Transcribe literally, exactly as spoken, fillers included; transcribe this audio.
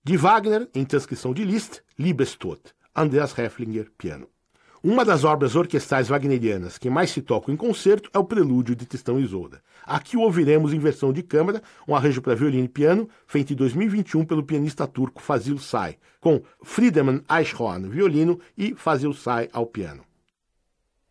De Wagner, em transcrição de Liszt, Liebestod, Andreas Häflinger, piano. Uma das obras orquestrais wagnerianas que mais se tocam em concerto é o Prelúdio de Tristão e Isolda. Aqui o ouviremos em versão de câmara, um arranjo para violino e piano, feito em dois mil e vinte e um pelo pianista turco Fazil Say, com Friedemann Eichhorn, violino, e Fazil Say ao piano.